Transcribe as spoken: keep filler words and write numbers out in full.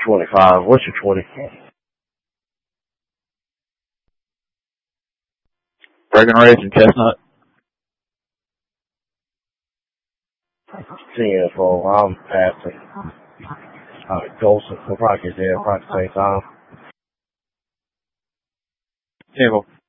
twenty-five. What's your twenty? Breckenridge and Chestnut. ten for I'm passing. Uh, Golson. We'll probably get there probably at the same time. ten